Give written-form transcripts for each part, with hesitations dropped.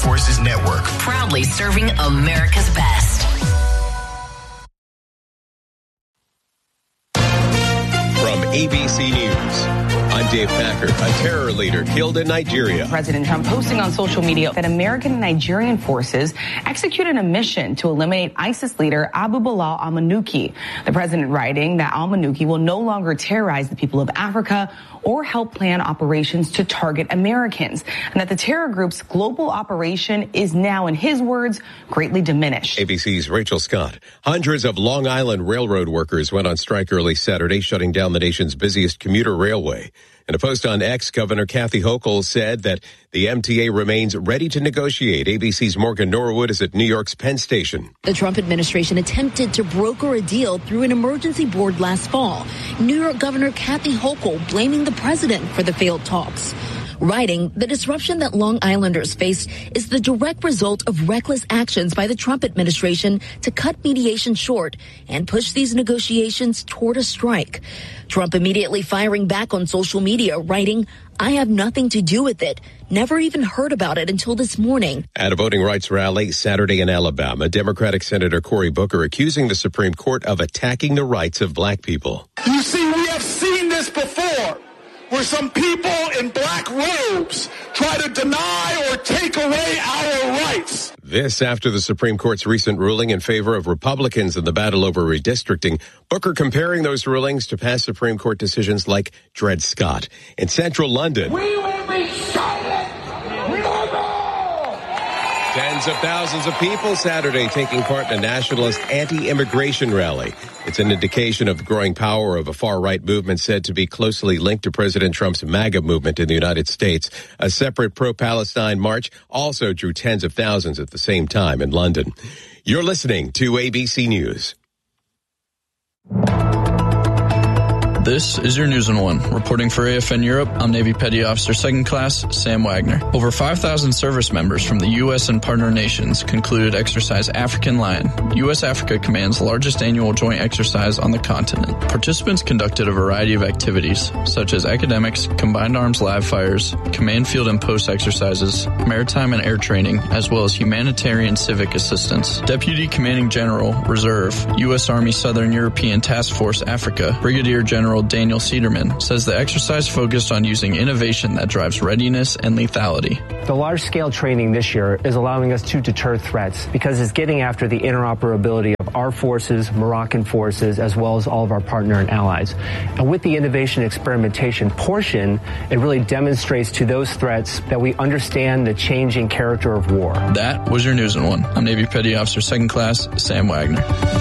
Forces Network. Proudly serving America's best. From ABC News, I'm Dave Packer. A terror leader killed in Nigeria. President Trump posting on social media that American and Nigerian forces executed a mission to eliminate ISIS leader Abu Bilal al-Manuki. The president writing that al-Manuki will no longer terrorize the people of Africa or help plan operations to target Americans, and that the terror group's global operation is now, in his words, greatly diminished. ABC's Rachel Scott. Hundreds of Long Island Railroad workers went on strike early Saturday, shutting down the nation's busiest commuter railway. In a post on X, Governor Kathy Hochul said that the MTA remains ready to negotiate. ABC's Morgan Norwood is at New York's Penn Station. The Trump administration attempted to broker a deal through an emergency board last fall. New York Governor Kathy Hochul blaming the president for the failed talks. Writing, the disruption that Long Islanders faced is the direct result of reckless actions by the Trump administration to cut mediation short and push these negotiations toward a strike. Trump immediately firing back on social media, writing, "I have nothing to do with it. Never even heard about it until this morning." At a voting rights rally Saturday in Alabama, Democratic Senator Cory Booker accusing the Supreme Court of attacking the rights of black people. You see, we have seen this before, where some people in black robes try to deny or take away our rights. This after the Supreme Court's recent ruling in favor of Republicans in the battle over redistricting. Booker comparing those rulings to past Supreme Court decisions like Dred Scott. In central London, We will be silent. No more. tens of thousands of people Saturday taking part in a nationalist anti-immigration rally. It's an indication of the growing power of a far-right movement said to be closely linked to President Trump's MAGA movement in the United States. A separate pro-Palestine march also drew tens of thousands at the same time in London. You're listening to ABC News. This is your News in One. Reporting for AFN Europe, I'm Navy Petty Officer 2nd Class Sam Wagner. Over 5,000 service members from the U.S. and partner nations concluded Exercise African Lion, U.S. Africa Command's largest annual joint exercise on the continent. Participants conducted a variety of activities, such as academics, combined arms live fires, command field and post exercises, maritime and air training, as well as humanitarian civic assistance. Deputy Commanding General, Reserve, U.S. Army Southern European Task Force Africa, Brigadier General Daniel Cederman, says the exercise focused on using innovation that drives readiness and lethality. The large-scale training this year is allowing us to deter threats because it's getting after the interoperability of our forces, Moroccan forces, as well as all of our partner and allies. And with the innovation experimentation portion, it really demonstrates to those threats that we understand the changing character of war. That was your News in One. I'm Navy Petty Officer 2nd Class Sam Wagner.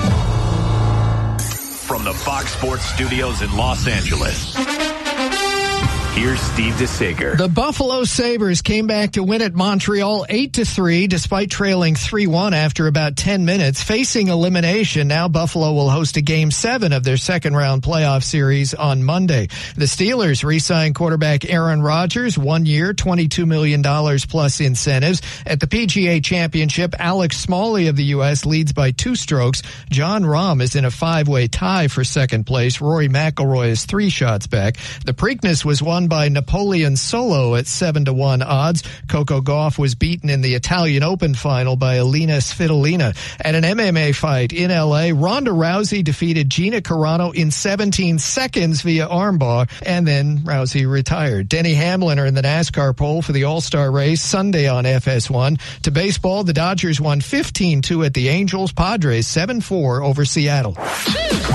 From the Fox Sports Studios in Los Angeles, here's Steve DeSager. The Buffalo Sabres came back to win at Montreal 8-3 despite trailing 3-1 after about 10 minutes. Facing elimination, now Buffalo will host a Game 7 of their second-round playoff series on Monday. The Steelers re-signed quarterback Aaron Rodgers, 1 year, $22 million plus incentives. At the PGA Championship, Alex Smalley of the U.S. leads by 2 strokes. Jon Rahm is in a 5-way tie for second place. Rory McIlroy is 3 shots back. The Preakness was won by Napoleon Solo at 7-1 odds. Coco Gauff was beaten in the Italian Open final by Alina Svitolina. At an MMA fight in L.A., Ronda Rousey defeated Gina Carano in 17 seconds via armbar, and then Rousey retired. Denny Hamlin are in the NASCAR pole for the All-Star race Sunday on FS1. To baseball, the Dodgers won 15-2 at the Angels. Padres 7-4 over Seattle.